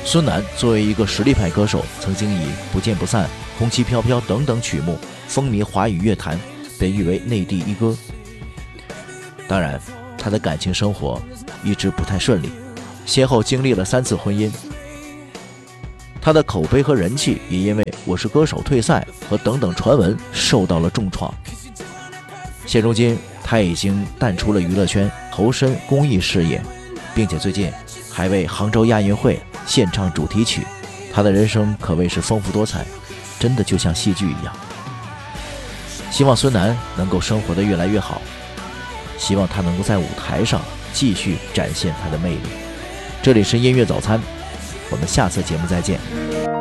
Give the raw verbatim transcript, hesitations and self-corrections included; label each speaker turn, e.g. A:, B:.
A: 孙楠作为一个实力派歌手，曾经以《不见不散》《红旗飘飘》等等曲目风靡华语乐坛，被誉为内地一哥。当然，他的感情生活一直不太顺利，先后经历了三次婚姻。他的口碑和人气也因为《我是歌手》退赛和等等传闻受到了重创。现如今，他已经淡出了娱乐圈，投身公益事业，并且最近还为杭州亚运会献唱主题曲。他的人生可谓是丰富多彩，真的就像戏剧一样。希望孙楠能够生活得越来越好，希望他能够在舞台上继续展现他的魅力。这里是音乐早餐，我们下次节目再见。